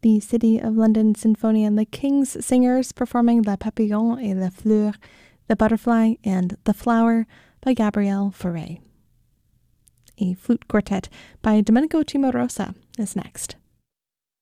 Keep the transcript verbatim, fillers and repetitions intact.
the City of London Symphony and the King's Singers performing Le Papillon et la Fleur, The Butterfly and The Flower by Gabrielle Fauré. A flute quartet by Domenico Cimarosa is next.